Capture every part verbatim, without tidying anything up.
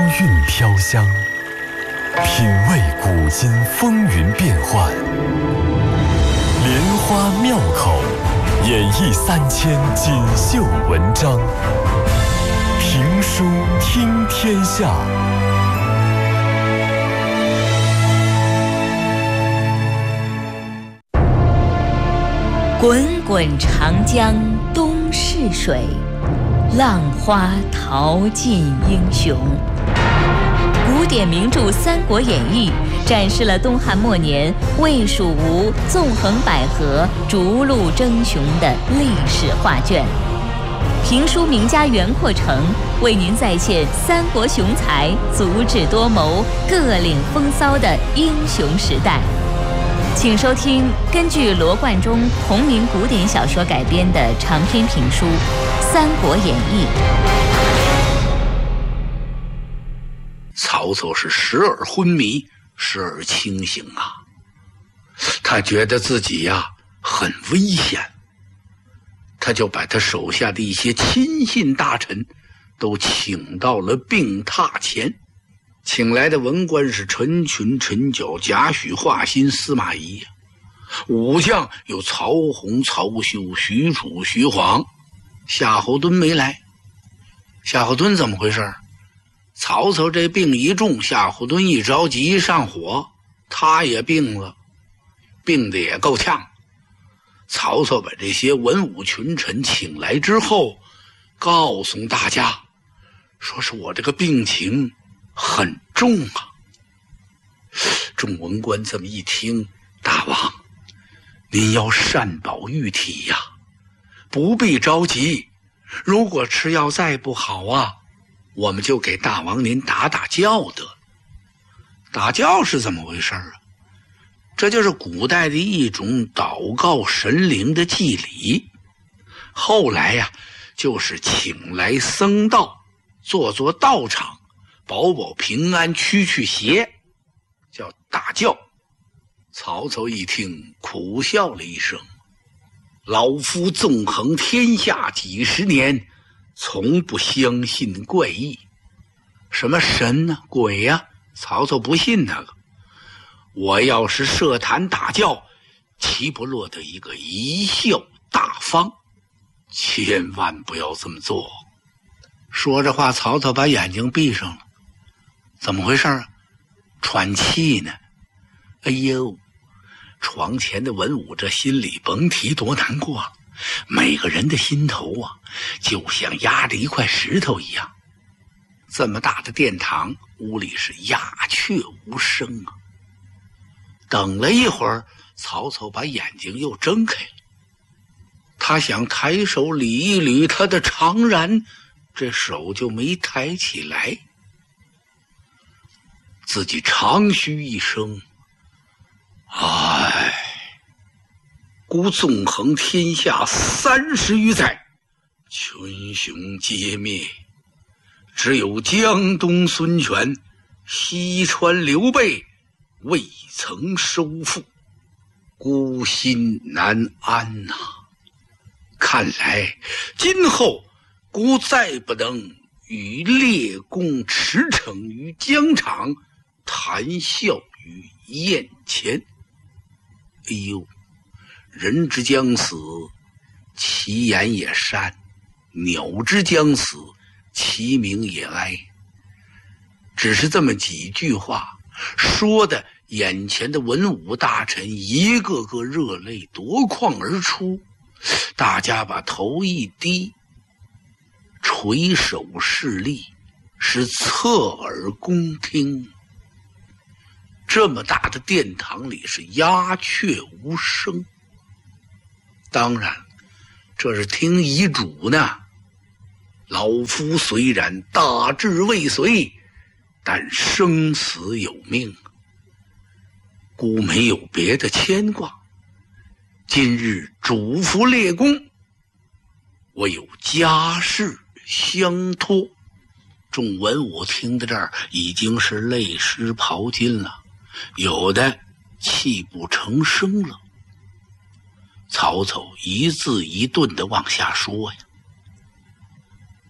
韵飘香，品味古今风云变幻，莲花妙口，演绎三千锦绣文章，评书听天下。 滚滚长江东逝水，浪花淘尽英雄。古典名著《三国演义》展示了东汉末年魏蜀吴纵横捭阖、逐鹿争雄的历史画卷。评书名家袁阔成为您再现三国雄才足智多谋、各领风骚的英雄时代。请收听根据罗贯中同名古典小说改编的长篇评书《三国演义》。 曹操是时而昏迷，时而清醒啊。他觉得自己呀、啊、很危险，他就把他手下的一些亲信大臣都请到了病榻前。请来的文官是陈群、陈角、贾诩、华歆、司马懿，武将有曹洪、曹休、许褚、徐晃。夏侯惇没来。夏侯惇怎么回事？曹操这病一重，夏侯惇一着急一上火，他也病了，病得也够呛。曹操把这些文武群臣请来之后，告诉大家，说是我这个病情很重啊。众文官这么一听，大王，您要善保玉体呀，不必着急。如果吃药再不好啊，我们就给大王您打打轿得。打轿是怎么回事啊？这就是古代的一种祷告神灵的祭礼。后来呀、啊，就是请来僧道，做做道场，保保平安，驱驱邪，叫打轿。曹操一听，苦笑了一声，老夫纵横天下几十年，从不相信怪异，什么神呢、啊、鬼呀、啊，曹操不信那个。我要是设坛打轿，岂不落得一个贻笑大方？千万不要这么做。说着话，曹操把眼睛闭上了。怎么回事啊？喘气呢。哎呦，床前的文武这心里甭提多难过了，每个人的心头啊，就像压着一块石头一样。这么大的殿堂，屋里是鸦雀无声啊。等了一会儿，曹操把眼睛又睁开了。他想抬手捋一捋他的长髯，这手就没抬起来。自己长吁一声，唉，孤纵横天下三十余载，群雄皆灭，只有江东孙权、西川刘备未曾收复，孤心难安呐、啊。看来今后孤再不能与列公驰骋于疆场，谈笑于宴前。哎呦，人之将死，其言也善；鸟之将死，其鸣也哀。只是这么几句话，说的眼前的文武大臣一个个热泪夺眶而出，大家把头一低，垂手侍立，是侧耳恭听。这么大的殿堂里是鸦雀无声。当然，这是听遗嘱呢。老夫虽然大志未遂，但生死有命，孤没有别的牵挂。今日嘱咐列公，我有家事相托。众文武听到这儿，已经是泪湿袍襟了，有的泣不成声了。曹操一字一顿地往下说呀，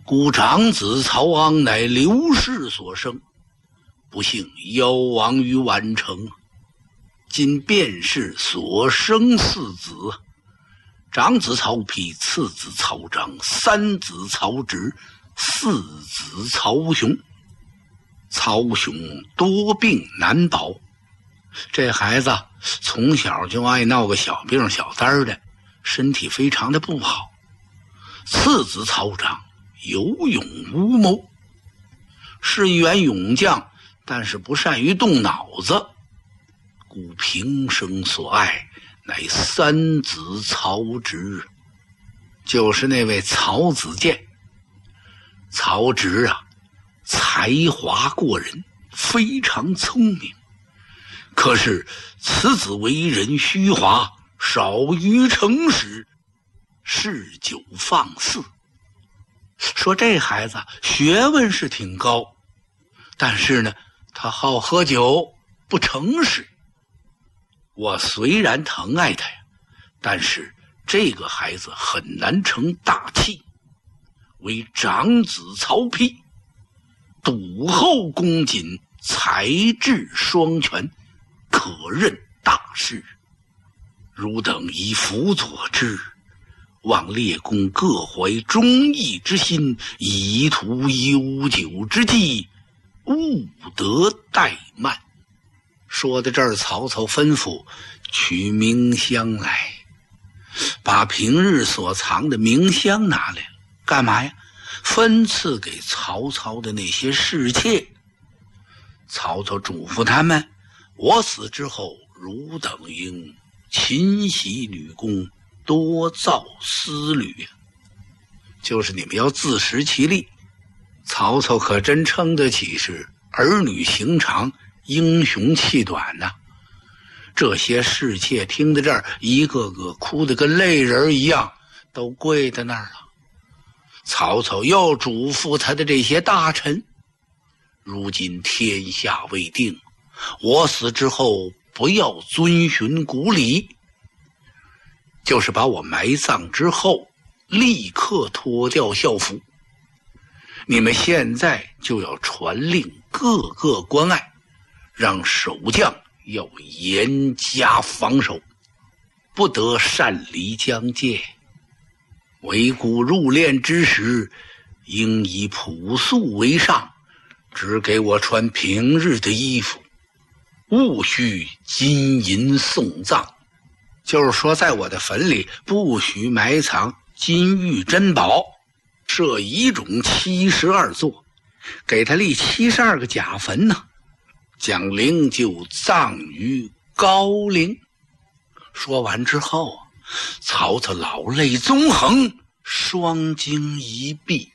故长子曹昂乃刘氏所生，不幸夭亡于宛城。今便是所生四子，长子曹丕，次子曹彰，三子曹植，四子曹雄。曹雄多病难保，这孩子从小就爱闹个小病小灾的，身体非常的不好。次子曹彰有勇无谋，是一员勇将，但是不善于动脑子，故平生所爱乃三子曹植，就是那位曹子建。曹植啊，才华过人，非常聪明，可是此子为人虚华，少于诚实，嗜酒放肆。说这孩子学问是挺高，但是呢，他好喝酒，不诚实。我虽然疼爱他呀，但是这个孩子很难成大器。为长子曹丕，笃厚恭谨，才智双全，可任大事。汝等宜辅佐之，望列公各怀忠义之心，以图悠久之计，勿得怠慢。说到这儿，曹操吩咐取冥香来，把平日所藏的冥香拿来了，干嘛呀？分赐给曹操的那些侍妾。曹操嘱咐他们，我死之后，汝等应勤洗女工，多造丝缕，就是你们要自食其力。曹操可真称得起是儿女情长，英雄气短呐、啊！这些侍妾听到这儿，一个个哭得跟泪人一样，都跪在那儿了。曹操又嘱咐他的这些大臣，如今天下未定，我死之后不要遵循古礼，就是把我埋葬之后立刻脱掉校服。你们现在就要传令各个关隘，让守将要严加防守，不得擅离疆界。为故入殓之时，应以朴素为上，只给我穿平日的衣服，勿需金银送葬。就是说，在我的坟里不许埋藏金玉珍宝，设乙种七十二座，给他立七十二个假坟呢，将灵柩葬于高陵。说完之后，曹操老泪纵横，双睛一闭，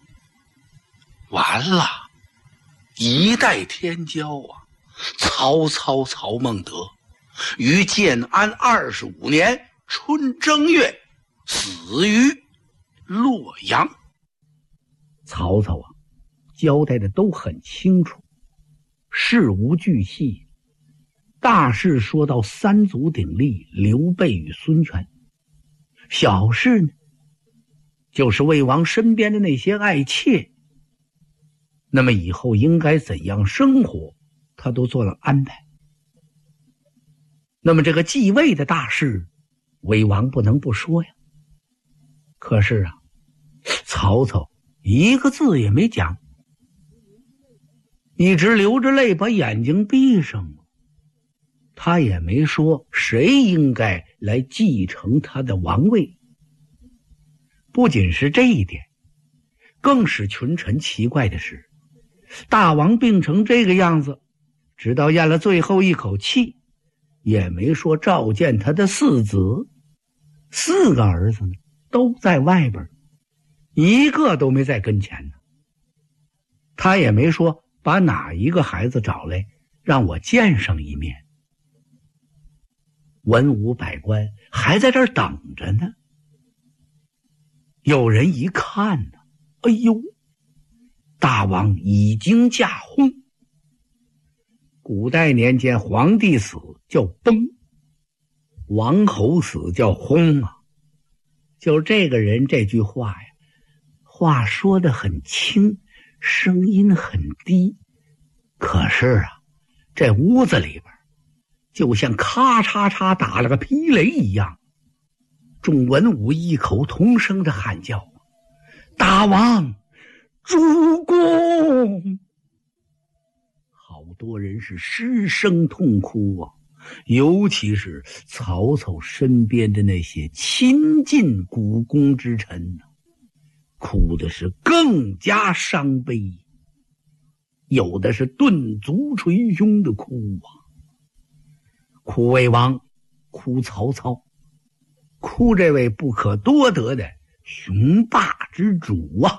完了，一代天骄啊！曹操曹孟德于建安二十五年春正月死于洛阳。 曹操啊，交代的都很清楚，事无巨细。大事说到三足鼎立，刘备与孙权；小事呢，就是魏王身边的那些爱妾。那么以后应该怎样生活，他都做了安排。那么这个继位的大事，魏王不能不说呀。可是啊，曹操一个字也没讲，一直流着泪把眼睛闭上了。他也没说谁应该来继承他的王位。不仅是这一点，更使群臣奇怪的是，大王病成这个样子，直到咽了最后一口气，也没说召见他的四子。四个儿子呢，都在外边，一个都没在跟前呢。他也没说把哪一个孩子找来，让我见上一面。文武百官还在这儿等着呢。有人一看呢，哎呦，大王已经驾崩。古代年间，皇帝死叫崩，王侯死叫薨啊。就这个人这句话呀， 话说得很轻，声音很低，可是啊，这屋子里边就像咔嚓嚓打了个霹雷一样，众文武异口同声的喊叫：大王，主公！好多人是失声痛哭啊，尤其是曹操身边的那些亲近古公之臣，哭的是更加伤悲，有的是顿足捶胸的哭啊，哭魏王，哭曹操，哭这位不可多得的雄霸之主啊。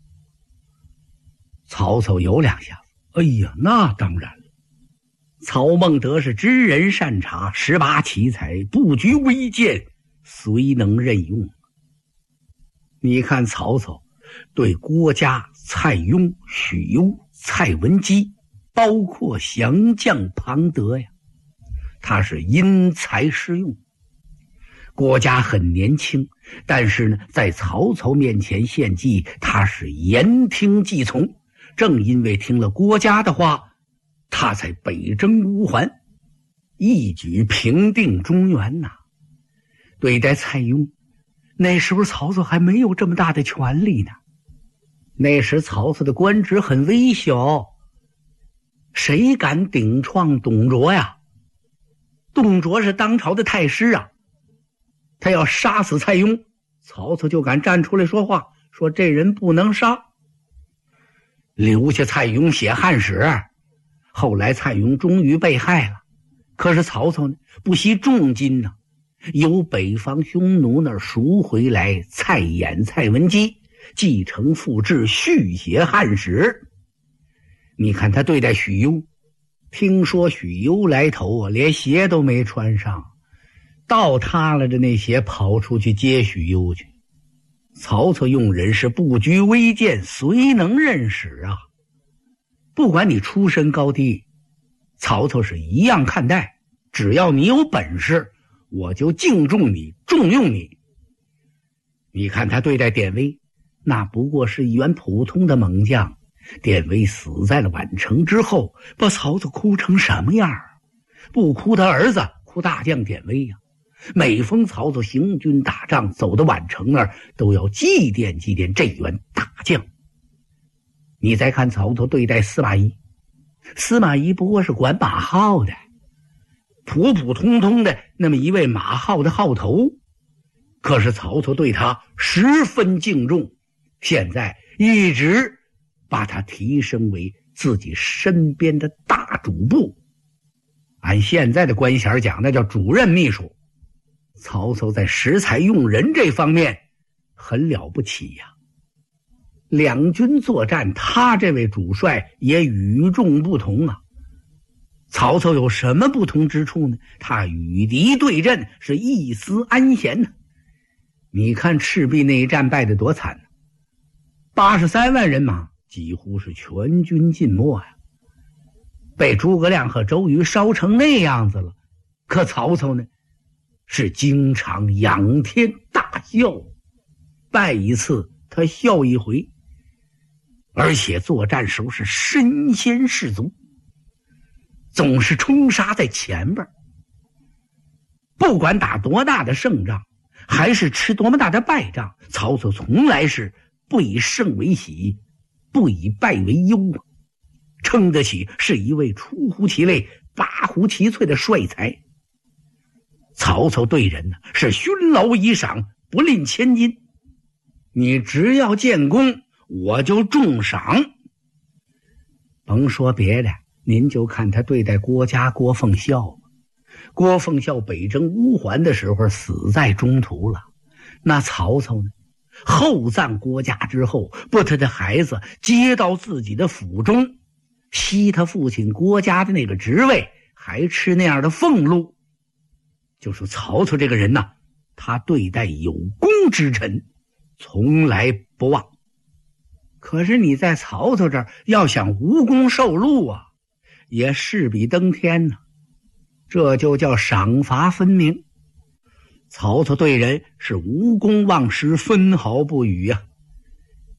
曹操有两下子，哎呀，那当然了，曹孟德是知人善察，十八奇才，不拘微贱，虽能任用。你看曹操对郭嘉、蔡邕、许攸、蔡文姬，包括降将庞德呀，他是因材施用。郭嘉很年轻，但是呢，在曹操面前献计，他是言听计从。正因为听了郭嘉的话，他才北征乌桓，一举平定中原呐。对待蔡邕，那时候曹操还没有这么大的权力呢。那时曹操的官职很微小，谁敢顶撞董卓呀？董卓是当朝的太师啊，他要杀死蔡邕，曹操就敢站出来说话，说这人不能杀。留下蔡邕写汉史，后来蔡邕终于被害了，可是曹操呢，不惜重金呢，由北方匈奴那儿赎回来蔡琰、蔡文姬，继承父志，续写汉史。你看他对待许攸，听说许攸来头啊，连鞋都没穿上，倒塌了的那鞋跑出去接许攸去。曹操用人是不拘微贱，虽能任使啊，不管你出身高低，曹操是一样看待，只要你有本事，我就敬重你，重用你。你看他对待典韦，那不过是一员普通的猛将，典韦死在了宛城之后，把曹操哭成什么样？不哭他儿子，哭大将典韦呀、啊。每逢曹操行军打仗走到宛城那儿，都要祭奠祭奠这员大将。你再看曹操对待司马懿，司马懿不过是管马号的，普普通通的那么一位马号的号头，可是曹操对他十分敬重，现在一直把他提升为自己身边的大主簿，按现在的官衔讲，那叫主任秘书。曹操在识才用人这方面很了不起呀、啊。两军作战，他这位主帅也与众不同啊。曹操有什么不同之处呢？他与敌对阵是一丝安闲呢。你看赤壁那一战败得多惨，八十三万人马几乎是全军尽没呀、啊，被诸葛亮和周瑜烧成那样子了。可曹操呢，是经常仰天大笑，败一次他笑一回，而且作战时候是身先士卒，总是冲杀在前边。不管打多大的胜仗，还是吃多么大的败仗，曹操从来是不以胜为喜，不以败为忧啊，称得起是一位出乎其类、拔乎其萃的帅才。曹操对人呢是勋劳以赏，不吝千金，你只要建功，我就重赏。甭说别的，您就看他对待郭嘉、郭奉孝。郭奉孝北征乌桓的时候死在中途了，那曹操呢，厚葬郭嘉之后，把他的孩子接到自己的府中，吸他父亲郭嘉的那个职位，还吃那样的俸禄。就说曹操这个人呢，他对待有功之臣从来不忘。可是你在曹操这儿要想无功受禄啊，也势比登天呢、啊，这就叫赏罚分明。曹操对人是无功忘失，分毫不语啊。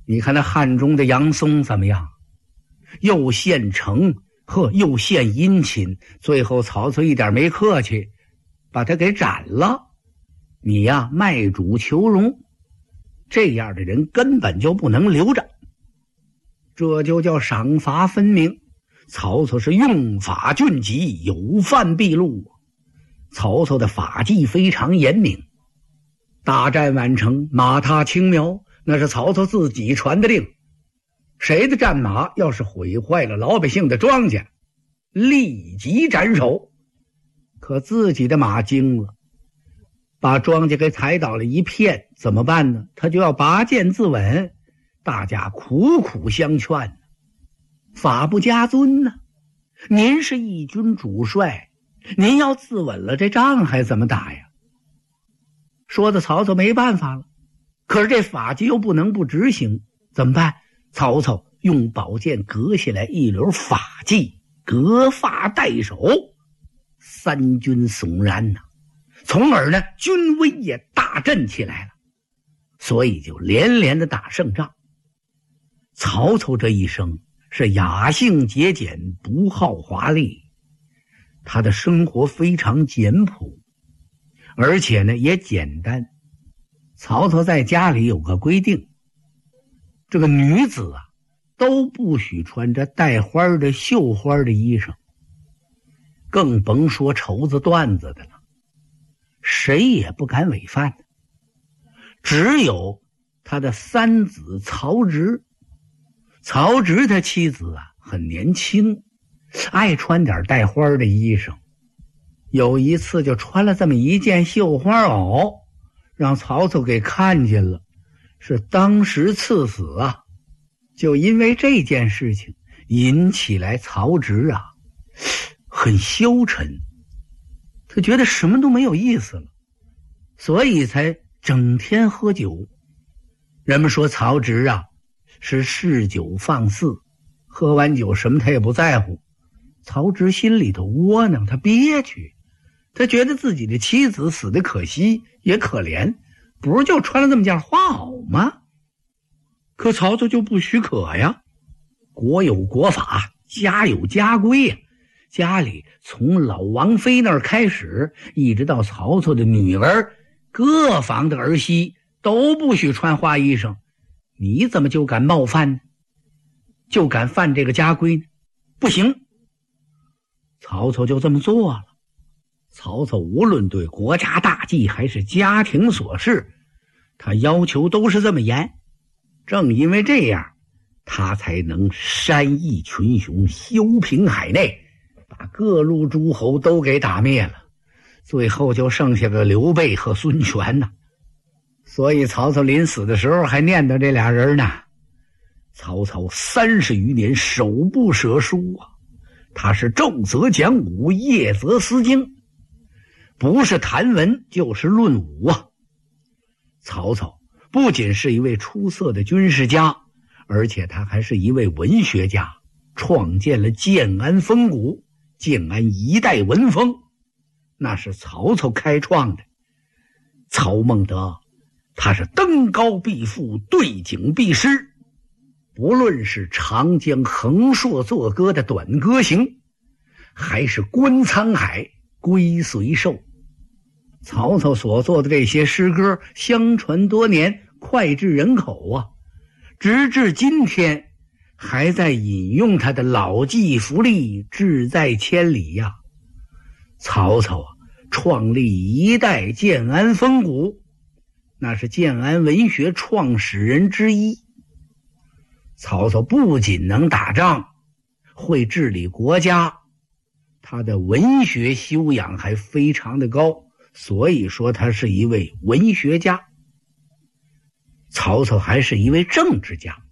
你看那汉中的杨松怎么样？又献诚，呵，又献殷勤，最后曹操一点没客气，把他给斩了。你呀，卖主求荣，这样的人根本就不能留着。这就叫赏罚分明。曹操是用法峻急，有犯必录。曹操的法纪非常严明。大战宛城，马踏青苗，那是曹操自己传的令。谁的战马要是毁坏了老百姓的庄稼，立即斩首。可自己的马惊了，把庄稼给踩倒了一片，怎么办呢？他就要拔剑自刎。大家苦苦相劝，法不加尊呢、啊、您是义军主帅，您要自刎了，这仗还怎么打呀？说的曹操没办法了，可是这法纪又不能不执行，怎么办？曹操用宝剑割下来一绺法纪，革发代首，三军悚然呐、啊，从而呢军威也大振起来了，所以就连连的打胜仗。曹操这一生是雅性节俭，不好华丽，他的生活非常简朴，而且呢也简单。曹操在家里有个规定，这个女子啊都不许穿着带花的绣花的衣裳，更甭说绸子缎子的了，谁也不敢违犯。只有他的三子曹植，曹植他妻子啊很年轻，爱穿点带花的衣裳。有一次就穿了这么一件绣花袄，让曹操给看见了，是当时赐死啊。就因为这件事情引起来曹植啊很消沉，他觉得什么都没有意思了，所以才整天喝酒。人们说曹植啊是嗜酒放肆，喝完酒什么他也不在乎。曹植心里头窝囊，他憋屈，他觉得自己的妻子死得可惜也可怜，不是就穿了这么件花袄吗？可曹操就不许可呀，国有国法，家有家规呀。家里从老王妃那儿开始，一直到曹操的女儿，各房的儿媳都不许穿花衣裳。你怎么就敢冒犯呢？就敢犯这个家规呢？不行。曹操就这么做了。曹操无论对国家大计还是家庭琐事，他要求都是这么严。正因为这样，他才能山邑群雄，修平海内，把各路诸侯都给打灭了，最后就剩下个刘备和孙权呢。所以曹操临死的时候还念叨这俩人呢。曹操三十余年手不舍书啊，他是昼则讲武，夜则思经，不是谈文就是论武啊。曹操不仅是一位出色的军事家，而且他还是一位文学家，创建了建安风骨，建安一代文风，那是曹操开创的。曹孟德他是登高必赋，对景必诗，不论是长江横槊作歌的短歌行，还是观沧海龟随寿，曹操所做的这些诗歌相传多年，脍炙人口啊，直至今天还在引用他的老骥伏枥，志在千里呀、啊。曹操啊创立一代建安风骨，那是建安文学创始人之一。曹操不仅能打仗，会治理国家，他的文学修养还非常的高，所以说他是一位文学家。曹操还是一位政治家，